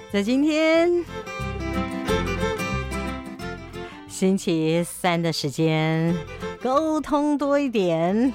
在今天星期三的时间，沟通多一点，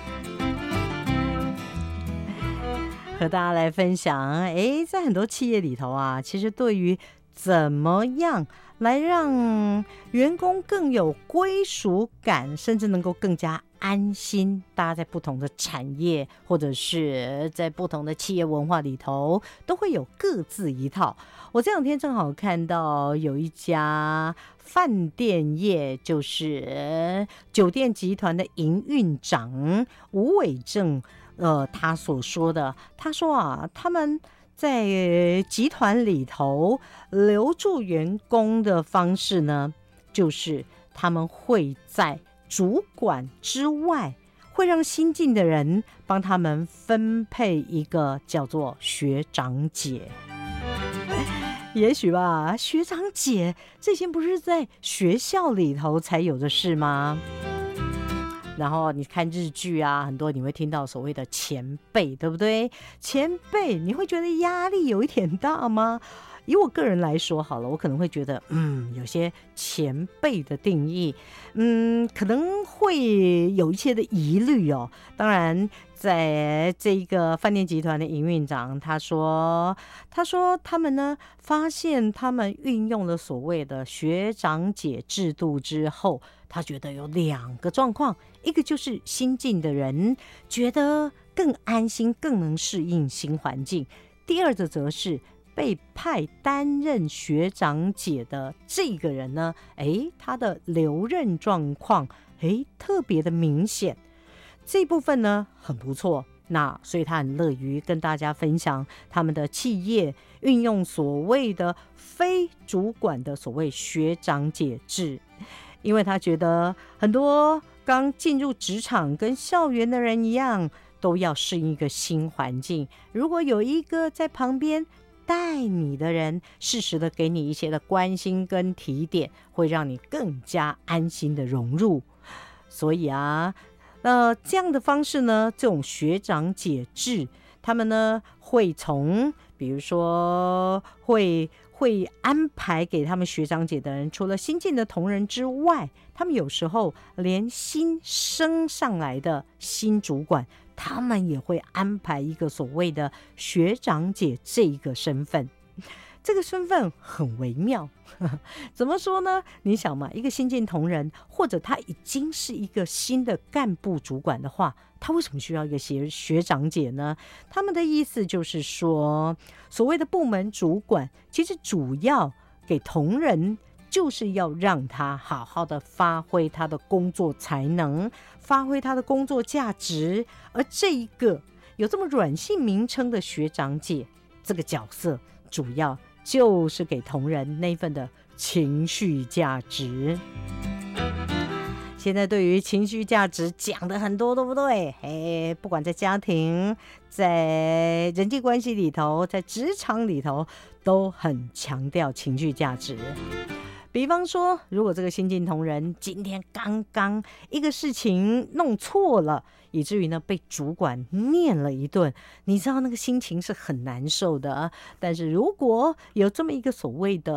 和大家来分享。在很多企业里头啊，其实对于怎么样来让员工更有归属感，甚至能够更加安心，大家在不同的产业或者是在不同的企业文化里头都会有各自一套。我这两天正好看到有一家饭店业，就是酒店集团的营运长吴伟正他所说的，他说啊，他们在集团里头留住员工的方式呢，就是他们会在主管之外，会让新进的人帮他们分配一个叫做学长姐。也许吧，学长姐这些不是在学校里头才有的事吗？然后你看日剧啊，很多你会听到所谓的前辈，对不对？前辈，你会觉得压力有一点大吗？以我个人来说好了，我可能会觉得，有些前辈的定义，可能会有一些的疑虑哦。当然，在这个饭店集团的营运长，他说他们呢发现他们运用了所谓的学长姐制度之后，他觉得有两个状况，一个就是新进的人觉得更安心，更能适应新环境；第二个则是被派担任学长姐的这个人呢，他的留任状况特别的明显，这部分呢很不错。那所以他很乐于跟大家分享他们的企业运用所谓的非主管的所谓学长姐制，因为他觉得很多刚进入职场跟校园的人一样，都要适应一个新环境，如果有一个在旁边带你的人，适时的给你一些的关心跟提点，会让你更加安心的融入。所以啊，这样的方式呢，这种学长姐制，他们呢会从，比如说会安排给他们学长姐的人，除了新进的同仁之外，他们有时候连新升上来的新主管，他们也会安排一个所谓的学长姐这个身份。这个身份很微妙，怎么说呢？你想嘛，一个新进同仁，或者他已经是一个新的干部主管的话，他为什么需要一个学长姐呢？他们的意思就是说，所谓的部门主管，其实主要给同仁，就是要让他好好的发挥他的工作才能，发挥他的工作价值。而这一个有这么软性名称的学长姐这个角色，主要就是给同仁那份的情绪价值。现在对于情绪价值讲的很多，对不对？不管在家庭、在人际关系里头、在职场里头，都很强调情绪价值。比方说，如果这个新进同仁今天刚刚一个事情弄错了，以至于呢被主管念了一顿，你知道那个心情是很难受的。但是如果有这么一个所谓的